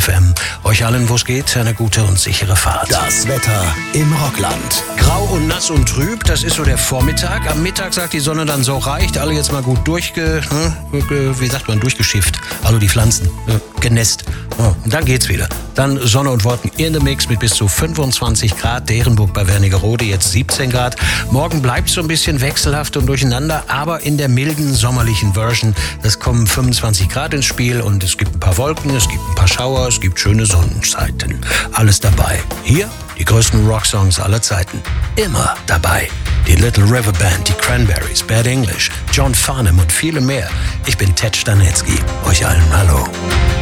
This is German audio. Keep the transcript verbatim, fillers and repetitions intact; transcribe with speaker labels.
Speaker 1: F M. Euch allen, wo es geht, eine gute und sichere Fahrt.
Speaker 2: Das Wetter im Rockland.
Speaker 1: Grau und nass und trüb, das ist so der Vormittag. Am Mittag sagt die Sonne dann, so reicht, alle jetzt mal gut durchge... Ne, wie sagt man, durchgeschifft. Also die Pflanzen, ne, genässt. Ja, und dann geht's wieder. Dann Sonne und Wolken in the Mix mit bis zu fünfundzwanzig Grad. Derenburg bei Wernigerode jetzt siebzehn Grad. Morgen bleibt so ein bisschen wechselhaft und durcheinander, aber in der milden sommerlichen Version. Es kommen fünfundzwanzig Grad ins Spiel und es gibt ein paar Wolken, es gibt ein paar Schauer, es gibt schöne Sonnenzeiten. Alles dabei. Hier die größten Rocksongs aller Zeiten. Immer dabei. Die Little River Band, die Cranberries, Bad English, John Farnham und viele mehr. Ich bin Ted Stanetzky. Euch allen Hallo.